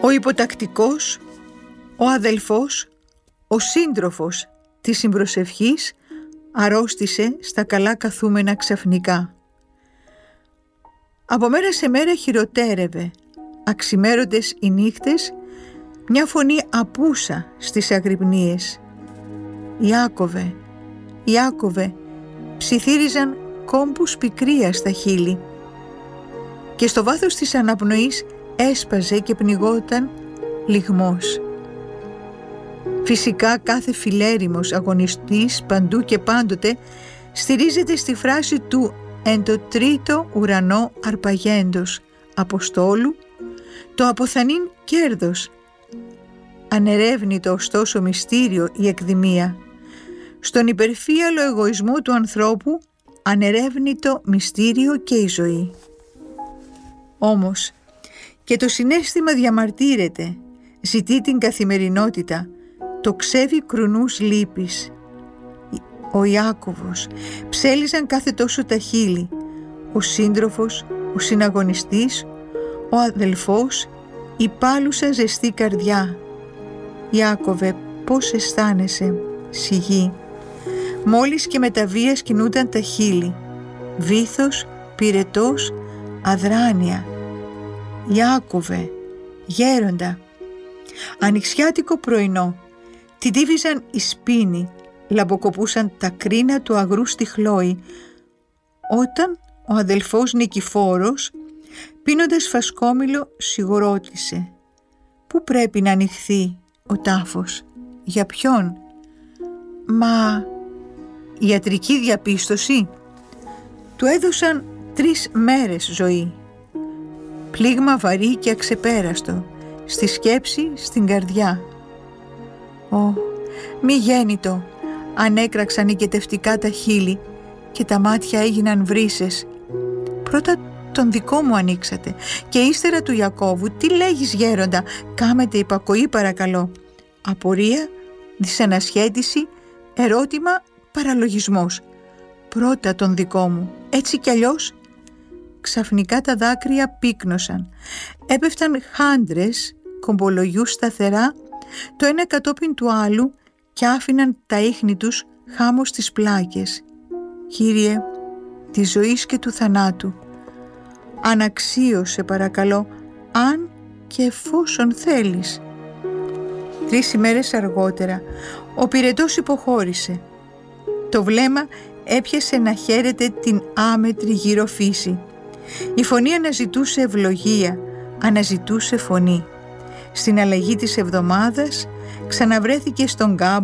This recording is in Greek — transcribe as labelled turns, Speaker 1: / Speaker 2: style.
Speaker 1: Ο υποτακτικός, ο αδελφός, ο σύντροφος της συμπροσευχής αρρώστησε στα καλά καθούμενα ξαφνικά. Από μέρα σε μέρα χειροτέρευε, αξιμέρωτες οι νύχτες, μια φωνή απούσα στις αγρυπνίες. «Ιάκωβε, Ιάκωβε», ψιθύριζαν κόμπους πικρία στα χείλη, και στο βάθος της αναπνοής έσπαζε και πνιγόταν λυγμός. Φυσικά κάθε φιλέριμος αγωνιστής παντού και πάντοτε στηρίζεται στη φράση του «εν το τρίτο ουρανό αρπαγέντος Αποστόλου, το αποθανήν κέρδος». Ανερεύνητο ωστόσο μυστήριο η εκδημία. Στον υπερφύαλο εγωισμό του ανθρώπου ανερεύνητο μυστήριο και η ζωή. Όμως και το συναίσθημα διαμαρτύρεται, ζητεί την καθημερινότητα, το ξέβει κρουνούς λύπης. Ο Ιάκωβος ψέλιζαν κάθε τόσο τα χείλη, ο σύντροφος, ο συναγωνιστής, ο αδελφός, η πάλουσα ζεστή καρδιά. «Ιάκωβε, πώς αισθάνεσαι?» «Σιγή». Μόλις και με τα βίας κινούνταν τα χείλη, βήθος, πυρετός, αδράνεια. «Ιάκωβε, γέροντα». Ανοιξιάτικο πρωινό, τυντίβιζαν οι σπίνοι, λαμποκοπούσαν τα κρίνα του αγρού στη χλόη, όταν ο αδελφός Νικηφόρος, πίνοντας φασκόμηλο, σιγουρώτησε. Πού πρέπει να ανοιχθεί ο τάφος, για ποιον? «Μα ιατρική διαπίστωση?» Του έδωσαν 3 μέρες ζωή. Πλήγμα βαρύ και αξεπέραστο, στη σκέψη, στην καρδιά. Μη γέννητο, ανέκραξαν οικετευτικά τα χείλη και τα μάτια έγιναν βρύσες. Πρώτα τον δικό μου ανοίξατε και ύστερα του Ιακώβου. «Τι λέγεις, γέροντα?» «Κάμετε υπακοή παρακαλώ». Απορία, δυσανασχέτιση, ερώτημα, παραλογισμός. «Πρώτα τον δικό μου, έτσι κι αλλιώς». Ξαφνικά τα δάκρυα πύκνωσαν. Έπεφταν χάντρες κομπολογιού σταθερά, το ένα κατόπιν του άλλου, και άφηναν τα ίχνη τους χάμω στις πλάκες. «Κύριε, της ζωής και του θανάτου, αναξίωσε παρακαλώ, αν και εφόσον θέλεις». 3 ημέρες αργότερα ο πυρετός υποχώρησε. Το βλέμμα έπιασε να χαίρεται την άμετρη γύρω φύση. Η φωνή αναζητούσε ευλογία, αναζητούσε φωνή. Στην αλλαγή της εβδομάδας ξαναβρέθηκε στον κάμπο